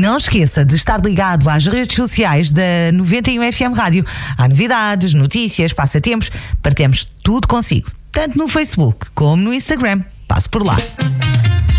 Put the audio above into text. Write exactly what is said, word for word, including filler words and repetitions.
não esqueça de estar ligado às redes sociais da noventa e um F M Rádio. Há novidades, notícias, passatempos, partilhamos tudo consigo, tanto no Facebook como no Instagram. Passe por lá.